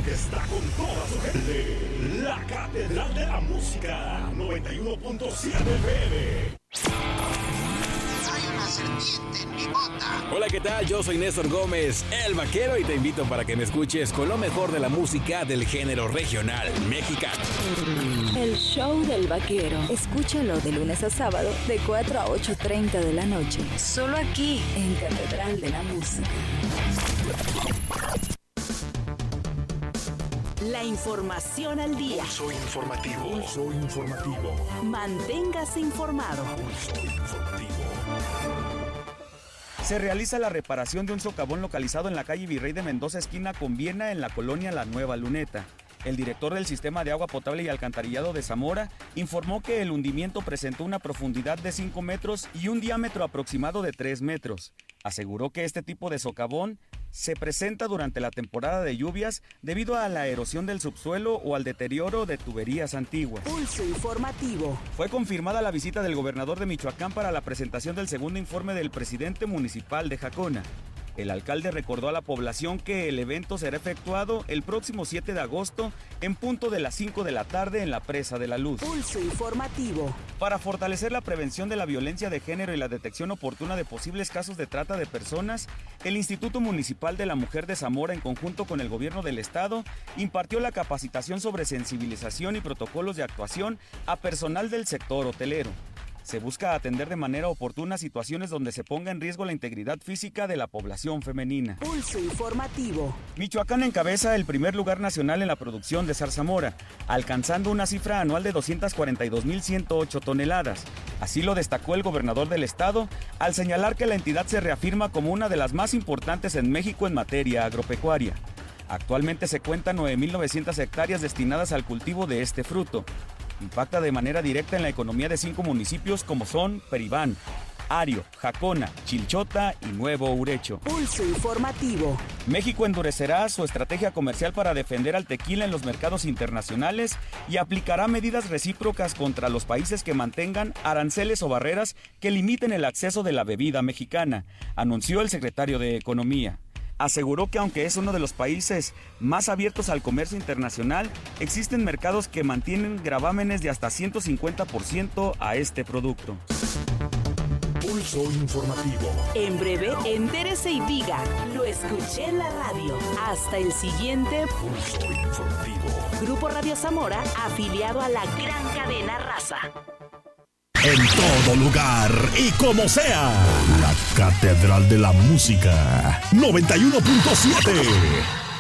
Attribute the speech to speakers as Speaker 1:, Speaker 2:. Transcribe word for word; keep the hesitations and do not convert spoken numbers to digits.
Speaker 1: que está con toda su gente. La Catedral de la Música, noventa y uno punto siete F M.
Speaker 2: Hay una serpiente en mi bota.
Speaker 3: Hola, ¿qué tal? Yo soy Néstor Gómez, el vaquero, y te invito para que me escuches con lo mejor de la música del género regional mexicano.
Speaker 4: El show del vaquero. Escúchalo de lunes a sábado de cuatro a ocho treinta de la noche. Solo aquí en Catedral de la Música.
Speaker 5: La información al día.
Speaker 1: Pulso informativo. Pulso informativo.
Speaker 5: Manténgase informado.
Speaker 1: Pulso informativo.
Speaker 6: Se realiza la reparación de un socavón localizado en la calle Virrey de Mendoza, esquina con Viena, en la colonia La Nueva Luneta. El director del Sistema de Agua Potable y Alcantarillado de Zamora informó que el hundimiento presentó una profundidad de cinco metros y un diámetro aproximado de tres metros. Aseguró que este tipo de socavón se presenta durante la temporada de lluvias debido a la erosión del subsuelo o al deterioro de tuberías antiguas.
Speaker 5: Pulso informativo.
Speaker 6: Fue confirmada la visita del gobernador de Michoacán para la presentación del segundo informe del presidente municipal de Jacona. El alcalde recordó a la población que el evento será efectuado el próximo siete de agosto en punto de las cinco de la tarde en la Presa de la Luz.
Speaker 5: Pulso informativo.
Speaker 6: Para fortalecer la prevención de la violencia de género y la detección oportuna de posibles casos de trata de personas, el Instituto Municipal de la Mujer de Zamora, en conjunto con el gobierno del estado, impartió la capacitación sobre sensibilización y protocolos de actuación a personal del sector hotelero. Se busca atender de manera oportuna situaciones donde se ponga en riesgo la integridad física de la población femenina.
Speaker 5: Pulso informativo.
Speaker 6: Michoacán encabeza el primer lugar nacional en la producción de zarzamora, alcanzando una cifra anual de doscientas cuarenta y dos mil ciento ocho toneladas. Así lo destacó el gobernador del estado, al señalar que la entidad se reafirma como una de las más importantes en México en materia agropecuaria. Actualmente se cuentan nueve mil novecientas hectáreas destinadas al cultivo de este fruto. Impacta de manera directa en la economía de cinco municipios como son Peribán, Ario, Jacona, Chilchota y Nuevo Urecho.
Speaker 5: Pulso informativo.
Speaker 6: México endurecerá su estrategia comercial para defender al tequila en los mercados internacionales y aplicará medidas recíprocas contra los países que mantengan aranceles o barreras que limiten el acceso de la bebida mexicana, anunció el secretario de Economía. Aseguró que aunque es uno de los países más abiertos al comercio internacional, existen mercados que mantienen gravámenes de hasta ciento cincuenta por ciento a este producto.
Speaker 1: Pulso informativo.
Speaker 5: En breve, entérese y diga, lo escuché en la radio. Hasta el siguiente
Speaker 1: Pulso informativo.
Speaker 5: Grupo Radio Zamora, afiliado a la gran cadena Raza.
Speaker 1: En todo lugar y como sea. La Catedral de la Música, noventa y uno punto siete.